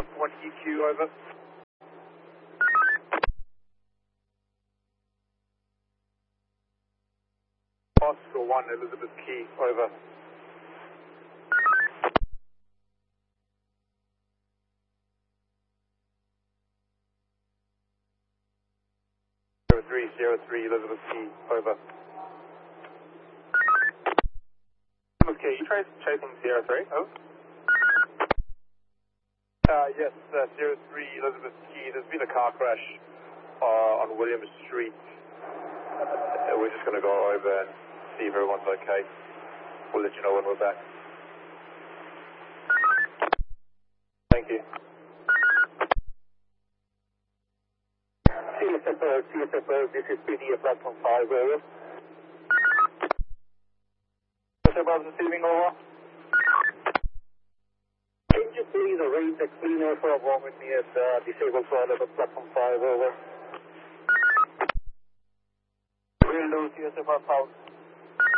1 EQ, over. Oscar 1, Elizabeth Key, over. 0303, Elizabeth Key, over. Okay, you tried chasing 03, over. Yes, 03, Elizabeth Key. There's been a car crash on William Street. We're just going to go over and see if everyone's okay. We'll let you know when we're back. Thank you. CSFO, this is PD platform 5, over. CSFO receiving, over. Can you please arrange a cleaner for a moment near the disabled toilet of platform 5, over. We'll do CSFO south.